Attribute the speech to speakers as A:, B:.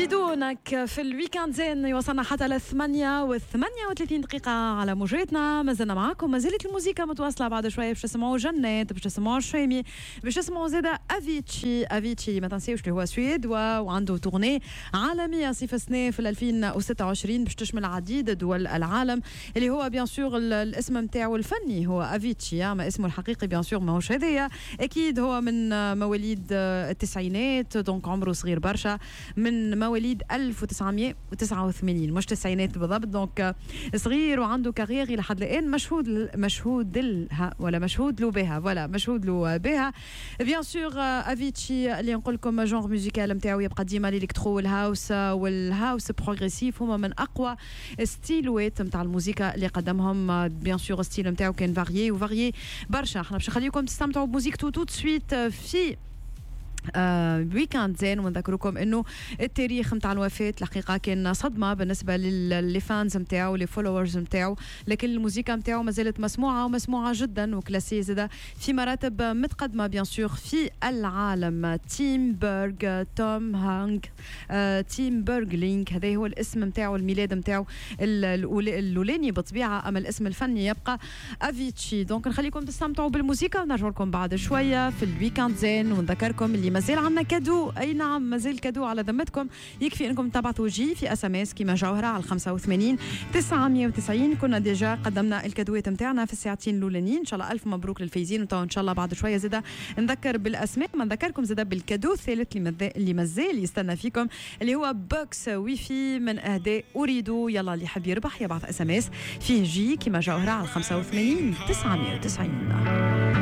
A: بدونك في الويكاند زين يوصلنا حتى ل 38 دقيقة على موجاتنا. ما زلنا معاكم، ما زالت الموسيقى متواصلة. بعد شوية باش تسمعوا جنات، باش تسمعوا الشامي، باش تسمعوا زادا افيتشي ما تنسيوش اللي هو سويدوا وعنده تورني عالمية صيف السنة في 2026 باش تشمل عديد دول العالم، اللي هو بيان سور الاسم نتاعو الفني هو افيتشي، اما اسمه الحقيقي بيان سور ماهوش هذايا. اكيد هو من مواليد التسعينات، دونك عمره صغير برشا، من مواليد 1989 مش تسعينات بالضبط، دونك صغير وعنده كارير لحد الان مشهود لها ولا مشهود له بها، فوالا مشهود له بها. بيان سور افيتشي اللي نقول لكم جونغ ميوزيكال نتاعو يبقى ديما الالكترو والهاوس بروغريسيف، هما من اقوى ستيلوات نتاع الموسيقى اللي قدمهم. بيان سور الستيل نتاعو كان فاريي برشا. احنا باش نخليكم تستمتعوا بموسيقته تو سويت في ويكاند زين. ونذكركم انه التاريخ نتاع الوفاه الحقيقه كان صدمه بالنسبه للفانز نتاعو للفولورز نتاعو، لكن الموسيقى نتاعو ما زالت مسموعه ومسموعه جدا وكلاسيه زاده في مراتب متقدمه بيان سور في العالم. تيم بيرغ توم هانك تيم بيرغلينغ هذا هو الاسم نتاعو، الميلاد نتاعو الاولاني بالطبيعه، اما الاسم الفني يبقى افيتشي. دونك نخليكم تستمتعوا بالموسيقى ونرجع لكم بعد شويه في الويكاند زين. ونذكركم اللي مازال عندنا كادو، اي نعم مازال كادو على ذمتكم، يكفي انكم تبعثوا جي في اس ام اس كيما جوهره على 85 990. كنا ديجا قدمنا الكادوات نتاعنا في الساعتين الاولانيين، ان شاء الله الف مبروك للفايزين، وان شاء الله بعد شويه زاده نذكر بالاسماء. ما نذكركم زاده بالكادو الثالث اللي مازال يستنى فيكم، اللي هو بوكس ويفي من اهداء اريدو. يلا اللي يحب يربح يبعث اس ام اس فيه جي كيما جوهره على 85 990.